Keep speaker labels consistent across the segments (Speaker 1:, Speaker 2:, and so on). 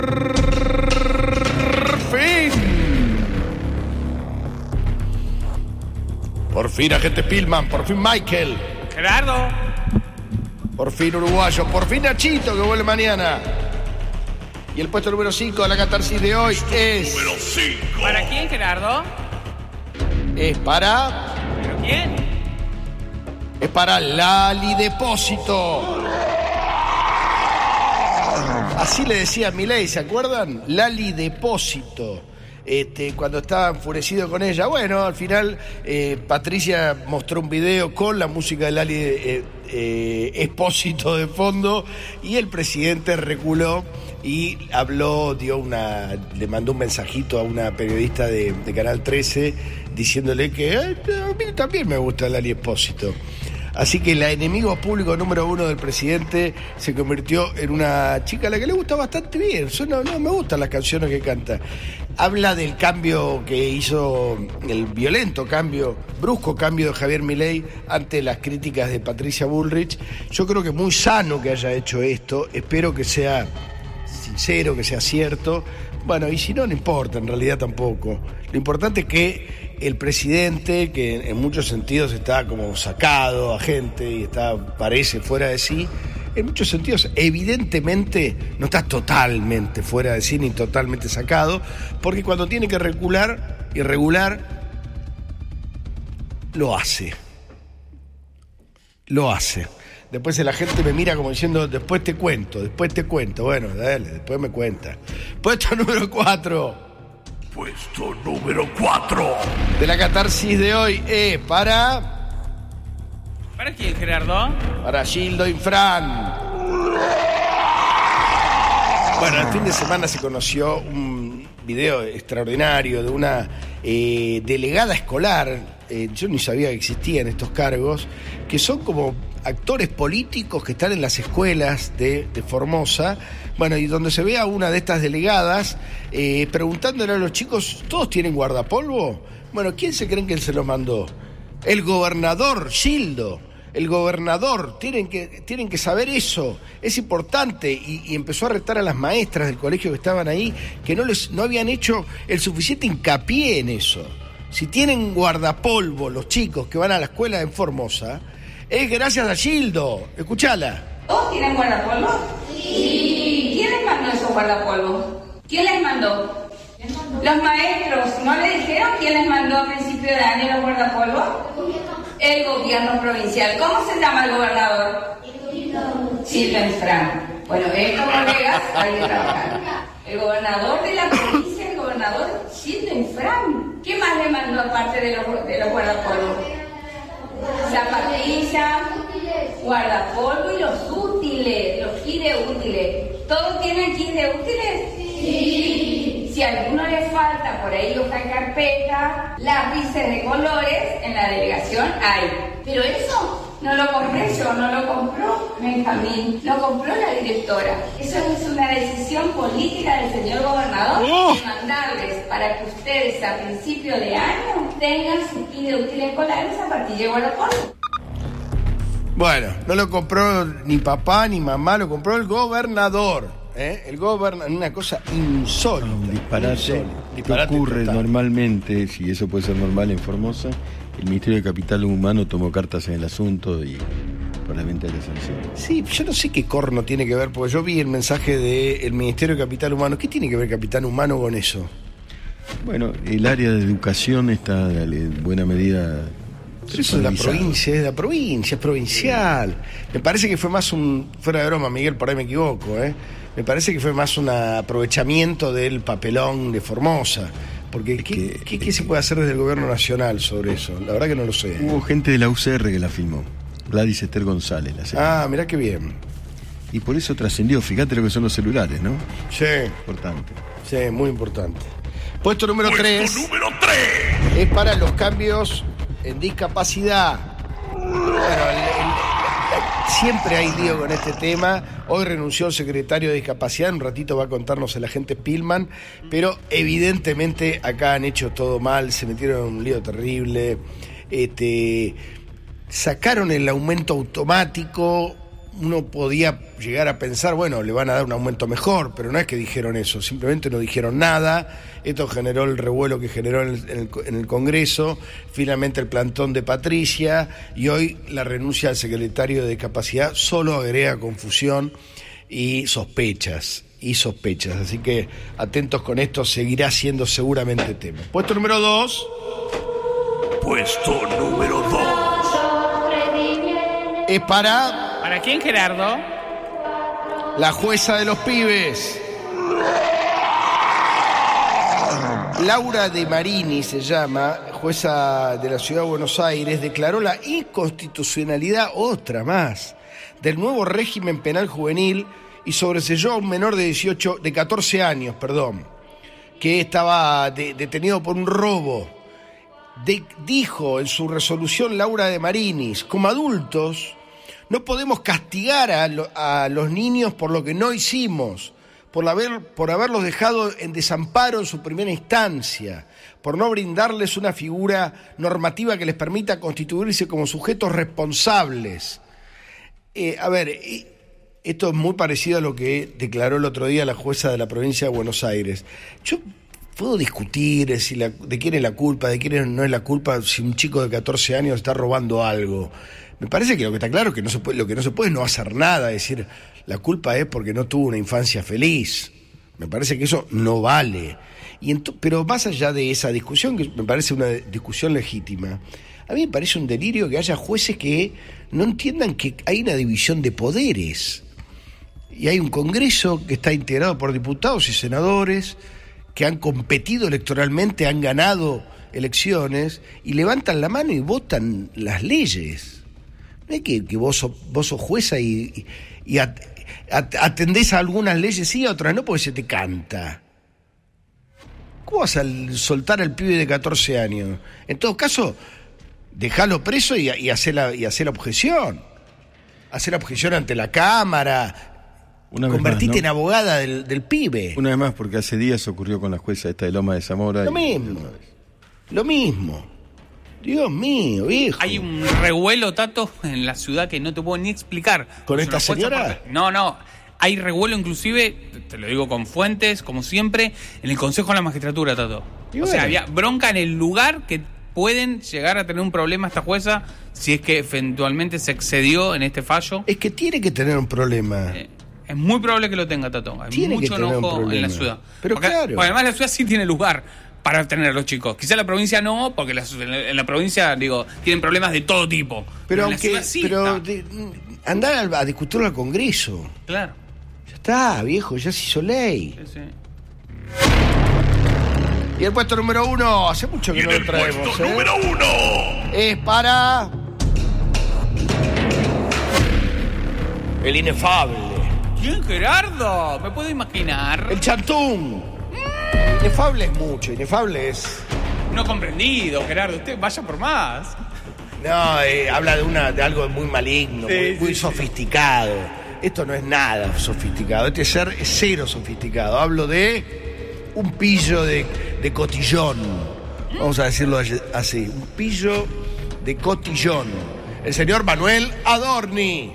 Speaker 1: Por fin, agente Pillman, por fin Michael.
Speaker 2: Gerardo.
Speaker 1: Por fin uruguayo, por fin Nachito que vuelve mañana. Y el puesto número 5 de la catarsis de hoy es...
Speaker 3: Número 5.
Speaker 2: ¿Para quién, Gerardo?
Speaker 1: Es para...
Speaker 2: ¿Pero quién?
Speaker 1: Es para Lali Depósito. Así le decía a Milei, ¿se acuerdan? Lali Depósito. Cuando estaba enfurecido con ella. Bueno, al final Patricia mostró un video con la música de Lali Espósito de fondo y el presidente reculó y habló, le mandó un mensajito a una periodista de Canal 13 diciéndole que a mí también me gusta Lali Espósito. Así que la enemigo público número 1 del presidente se convirtió en una chica a la que le gusta bastante bien. No me gustan las canciones que canta. Habla del cambio que hizo, el violento cambio, brusco cambio de Javier Milei ante las críticas de Patricia Bullrich. Yo creo que es muy sano que haya hecho esto. Espero que sea sincero, que sea cierto. Bueno, y si no, no importa, en realidad tampoco. Lo importante es que el presidente, que en muchos sentidos está como sacado a gente y parece fuera de sí, en muchos sentidos evidentemente no está totalmente fuera de sí ni totalmente sacado, porque cuando tiene que recular y regular, lo hace. Después la gente me mira como diciendo, después te cuento. Bueno, dale, después me cuenta. Puesto número 4.
Speaker 3: Puesto número 4
Speaker 1: de la catarsis de hoy es para...
Speaker 2: ¿Para quién, Gerardo?
Speaker 1: Para Gildo Infran. Bueno, el fin de semana se conoció un video extraordinario de una delegada escolar. Yo ni sabía que existían estos cargos, que son como actores políticos que están en las escuelas de Formosa. Bueno, y donde se ve a una de estas delegadas preguntándole a los chicos, ¿todos tienen guardapolvo? Bueno, ¿quién se creen que él se lo mandó? El gobernador Gildo. El gobernador, tienen que saber eso, es importante, y empezó a retar a las maestras del colegio que estaban ahí, que no habían hecho el suficiente hincapié en eso. Si tienen guardapolvo los chicos que van a la escuela en Formosa, es gracias a Gildo. Escuchala.
Speaker 4: ¿Todos tienen guardapolvo? Sí. ¿Quién les mandó esos guardapolvos? ¿Quién les mandó? Los maestros, ¿no le dijeron quién les mandó a principio de año los guardapolvos? El gobierno provincial. ¿Cómo se llama el gobernador? Gildo Infran. Bueno, estos colegas hay que trabajar. El gobernador de la provincia, el gobernador Gildo Infran. ¿Qué más le mandó aparte de los guardapolvos? Zapatillas, guardapolvo y los útiles, los kits de útiles. ¿Todos tienen kits de útiles? Sí. Si a alguno le falta por ahí hoja de carpeta, lápices de colores, en la delegación hay. Pero eso no lo compré yo, no lo compró Benjamín, lo compró la directora. Eso es una decisión política del señor gobernador de mandarles para que ustedes a principio de año tengan su kit de útiles escolares, zapatilla y guardapolvo.
Speaker 1: Bueno, no lo compró ni papá ni mamá, lo compró el gobernador. El gobernador, una cosa insólita.
Speaker 5: Un disparate. ¿Qué ocurre total? Normalmente, si eso puede ser normal en Formosa, el Ministerio de Capital Humano tomó cartas en el asunto y probablemente hay la sanción.
Speaker 1: Sí, yo no sé qué corno tiene que ver, porque yo vi el mensaje del Ministerio de Capital Humano. ¿Qué tiene que ver Capital Humano con eso?
Speaker 5: Bueno, el área de educación está en buena medida...
Speaker 1: Pero eso es la provincia, es provincial. Me parece que fue más fuera de broma, Miguel, por ahí me equivoco, me parece que fue más un aprovechamiento del papelón de Formosa. Porque ¿qué se puede hacer desde el gobierno nacional sobre eso? La verdad que no lo sé.
Speaker 5: Hubo gente de la UCR que la filmó. Gladys Esther González la señora.
Speaker 1: Mirá qué bien.
Speaker 5: Y por eso trascendió. Fíjate lo que son los celulares, ¿no?
Speaker 1: Sí.
Speaker 5: Importante.
Speaker 1: Sí, muy importante. Puesto número 3 es para los cambios en discapacidad. Bueno, siempre hay lío con este tema. Hoy renunció el secretario de Discapacidad, en un ratito va a contarnos el agente Pillman, pero evidentemente acá han hecho todo mal, se metieron en un lío terrible. Sacaron el aumento automático, uno podía llegar a pensar, bueno, le van a dar un aumento mejor, pero no es que dijeron eso, simplemente no dijeron nada. Esto generó el revuelo que generó en el Congreso, finalmente el plantón de Patricia, y hoy la renuncia del secretario de Discapacidad solo agrega confusión y sospechas. Así que atentos con esto, seguirá siendo seguramente tema. Puesto número 2.
Speaker 3: Puesto número 2.
Speaker 1: Es para
Speaker 2: ¿Para quién, Gerardo?
Speaker 1: la jueza de los pibes. Laura De Marini se llama, jueza de la Ciudad de Buenos Aires, declaró la inconstitucionalidad, otra más, del nuevo régimen penal juvenil y sobreseyó a un menor de 14 años, que estaba detenido por un robo. Dijo en su resolución Laura De Marini, como adultos no podemos castigar a los niños por lo que no hicimos, por haberlos dejado en desamparo en su primera instancia, por no brindarles una figura normativa que les permita constituirse como sujetos responsables. Esto es muy parecido a lo que declaró el otro día la jueza de la provincia de Buenos Aires. Yo puedo discutir de quién es la culpa, de quién no es la culpa, si un chico de 14 años está robando algo. Me parece que lo que está claro es que lo que no se puede es no hacer nada, es decir, la culpa es porque no tuvo una infancia feliz. Me parece que eso no vale. Pero más allá de esa discusión, que me parece una discusión legítima, a mí me parece un delirio que haya jueces que no entiendan que hay una división de poderes. Y hay un Congreso que está integrado por diputados y senadores que han competido electoralmente, han ganado elecciones y levantan la mano y votan las leyes. No es que vos sos jueza y atendés a algunas leyes sí, a otras no, porque se te canta. ¿Cómo vas a soltar al pibe de 14 años? En todo caso, dejalo preso y hacer la objeción. Hacer la objeción ante la Cámara. Convertite más, ¿no? En abogada del pibe.
Speaker 5: Una vez más, porque hace días ocurrió con la jueza esta de Loma de Zamora.
Speaker 1: Lo mismo. Dios mío, viejo.
Speaker 2: Hay un revuelo, Tato, en la ciudad que no te puedo ni explicar.
Speaker 1: ¿Con esta señora?
Speaker 2: No. Hay revuelo inclusive, te lo digo con fuentes, como siempre, en el Consejo de la Magistratura, Tato. O sea, había bronca en el lugar que pueden llegar a tener un problema esta jueza si es que eventualmente se excedió en este fallo.
Speaker 1: Es que tiene que tener un problema.
Speaker 2: Es muy probable que lo tenga, Tato. Hay mucho enojo en la ciudad.
Speaker 1: Pero claro.
Speaker 2: Porque además la ciudad sí tiene lugar para tener a los chicos. Quizá la provincia no, porque en la provincia, tienen problemas de todo tipo.
Speaker 1: Pero andar a discutirlo al Congreso.
Speaker 2: Claro.
Speaker 1: Ya está, viejo, ya se hizo ley.
Speaker 2: Sí.
Speaker 1: Y el puesto número 1, hace mucho que no lo traemos.
Speaker 3: El puesto número 1
Speaker 1: es para el inefable.
Speaker 2: ¿Quién, Gerardo? ¿Me puedo imaginar?
Speaker 1: El Chantún. Inefable es mucho, inefable es...
Speaker 2: No comprendido, Gerardo. Usted vaya por más.
Speaker 1: No, habla de algo muy maligno, muy sofisticado. Esto no es nada sofisticado. Este ser es cero sofisticado. Hablo de un pillo de cotillón. Vamos a decirlo así. Un pillo de cotillón. El señor Manuel Adorni.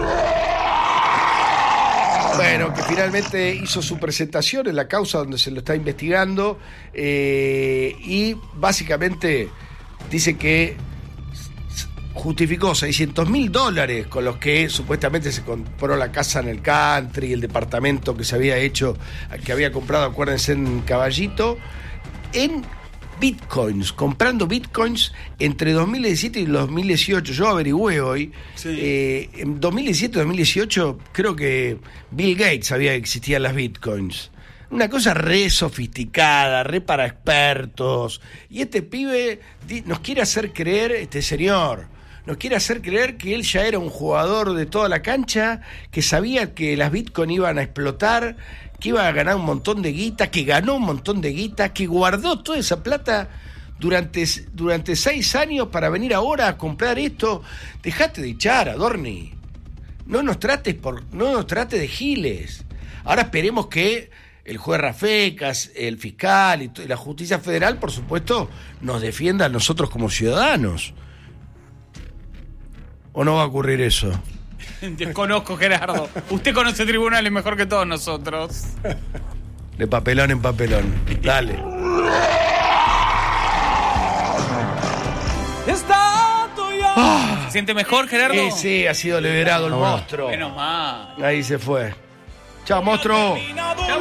Speaker 1: Bueno, que finalmente hizo su presentación en la causa donde se lo está investigando y básicamente dice que justificó $600.000 con los que supuestamente se compró la casa en el country, el departamento que se había hecho, que había comprado, acuérdense, en Caballito, en bitcoins, comprando bitcoins entre 2017 y 2018. Yo averigüé hoy. Sí. En 2017 y 2018 creo que Bill Gates sabía que existían las bitcoins. Una cosa re sofisticada, re para expertos. Y este pibe nos quiere hacer creer, este señor, nos quiere hacer creer que él ya era un jugador de toda la cancha, que sabía que las bitcoins iban a explotar, que iba a ganar un montón de guita, que ganó un montón de guita, que guardó toda esa plata durante 6 años para venir ahora a comprar esto. Dejate de echar, Adorni. No nos trate de giles. Ahora esperemos que el juez Rafecas, el fiscal y la justicia federal, por supuesto, nos defienda a nosotros como ciudadanos. ¿O no va a ocurrir eso?
Speaker 2: Desconozco, Gerardo. Usted conoce tribunales mejor que todos nosotros.
Speaker 1: De papelón en papelón. Dale.
Speaker 2: ¿Se siente mejor, Gerardo?
Speaker 1: Sí, ha sido liberado el monstruo.
Speaker 2: Menos mal.
Speaker 1: Ahí se fue. Chao, monstruo.
Speaker 2: Chau.